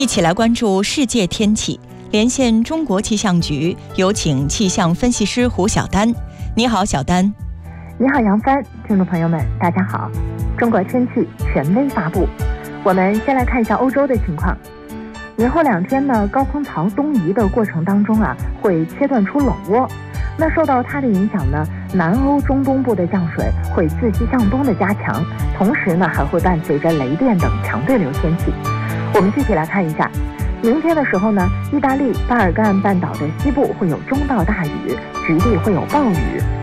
一起来关注世界天气，连线中国气象局，有请气象分析师胡晓丹。你好，小丹。 你好，杨帆。听众朋友们，大家好。中国天气权威发布，我们先来看一下欧洲的情况。年后2天呢，高空槽东移的过程当中会切断出冷涡。那受到它的影响呢，南欧中东部的降水会自西向东的加强，同时呢还会伴随着雷电等强对流天气。我们具体来看一下，明天的时候呢，意大利巴尔干半岛的西部会有中到大雨，局地会有暴雨，